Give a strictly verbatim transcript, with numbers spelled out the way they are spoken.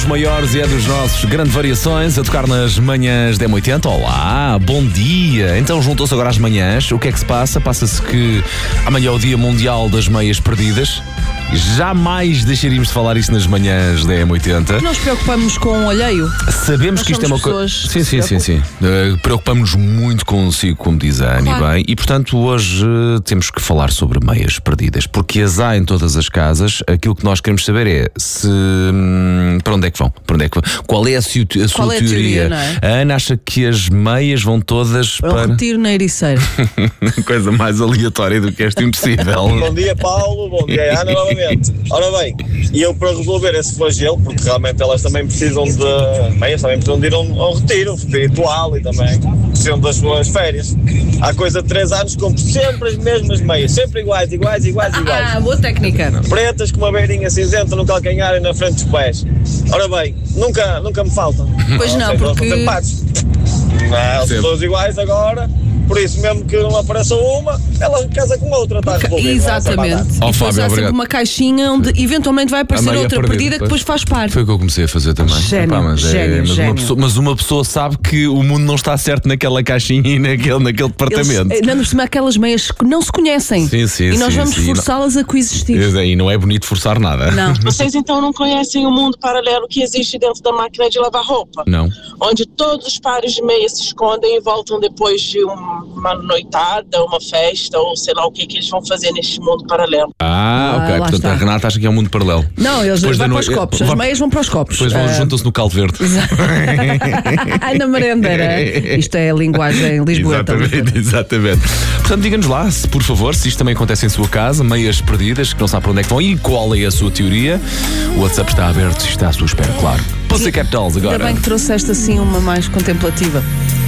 maiores e é dos nossos. Grande Variações a tocar nas manhãs da M oitenta. Olá, bom dia. Então juntou-se agora às manhãs. O que é que se passa? Passa-se que amanhã é o Dia Mundial das Meias Perdidas. Jamais deixaríamos de falar isso nas manhãs da M oitenta. Nós preocupamos com o alheio. Sabemos Nós que isto é uma coisa. Sim, sim, sim, sim. Uh, preocupamos-nos muito consigo, como diz a Annie, claro. Bem. E portanto, hoje uh, temos que falar sobre meias perdidas, porque as há em todas as casas. Aquilo que nós queremos saber é se. Hum, para onde é que vão? Para onde é que vão? Qual é a, su- a sua Qual é a teoria? teoria, não é? A Ana acha que as meias vão todas para. para. Um retiro na Ericeira. Coisa mais aleatória do que esta impossível. Bom dia, Paulo. Bom dia, Ana, novamente. Ora bem, e eu para resolver esse flagelo, porque realmente elas também precisam de meias, também precisam de ir a um, a um retiro espiritual e também precisam das suas férias. Há coisa de três anos compro sempre as mesmas meias, sempre iguais, iguais, iguais, iguais. Ah, boa técnica. Pretas com uma beirinha cinzenta no calcanhar e na frente dos pés. Ora bem, nunca, nunca me faltam. Pois não, seja, porque... Não, não são todas iguais agora. Por isso, mesmo que não apareça uma, ela casa com outra, está resolvido. Exatamente. Oh, e depois Fábio, há obrigado. sempre uma caixinha onde eventualmente vai aparecer meia outra perdida, perdida que depois faz par. Foi o que eu comecei a fazer também. Gênio, Epá, mas, gênio, é, mas, gênio. Uma pessoa, mas uma pessoa sabe que o mundo não está certo naquela caixinha e naquele, naquele departamento. Eles, não, cima aquelas meias que não se conhecem. Sim, sim, e nós sim, vamos sim. forçá-las a coexistir. E não é bonito forçar nada. Não. Vocês então não conhecem o mundo paralelo que existe dentro da máquina de lavar roupa? Não. Onde todos os pares de meias se escondem e voltam depois de um- uma noitada, uma festa ou sei lá o que que eles vão fazer neste mundo paralelo. Ah, Ah, ok. lá Portanto, está. a Renata acha que é um mundo paralelo. Não, eles Depois vão da para os noi- copos. vai- As meias vão para os copos. Depois vão, Ah, juntam-se no caldo verde. Ai, na merendeira. Isto é a linguagem lisboeta. Exatamente, exatamente. Portanto, diga-nos lá, se, por favor, se isto também acontece em sua casa, meias perdidas, que não sabe para onde é que vão e qual é a sua teoria. O WhatsApp está aberto e está à sua espera, claro. Pussycat Dolls Ainda agora. bem que trouxeste assim uma mais contemplativa.